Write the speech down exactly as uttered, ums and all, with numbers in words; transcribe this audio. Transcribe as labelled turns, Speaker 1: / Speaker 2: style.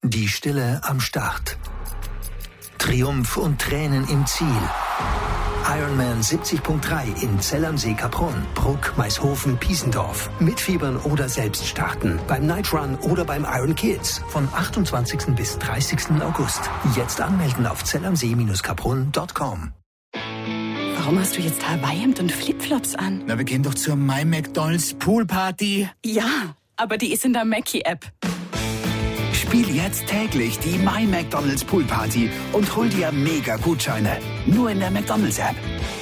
Speaker 1: Die Stille am Start. Triumph und Tränen im Ziel. Ironman siebzig Punkt drei in Zell am See, Kaprun, Bruck, Maishofen, Piesendorf. Mitfiebern oder selbst starten. Beim Night Run oder beim Iron Kids. Von achtundzwanzigsten bis dreißigsten August. Jetzt anmelden auf zellamsee Kaprun Punkt com.
Speaker 2: Warum hast du jetzt Hawaii-Hemd und Flipflops an?
Speaker 3: Na, wir gehen doch zur My McDonald's Poolparty.
Speaker 2: Ja, aber die ist in der Mackie-App.
Speaker 3: Spiel jetzt täglich die My McDonald's Poolparty und hol dir Mega-Gutscheine. Nur in der McDonald's-App.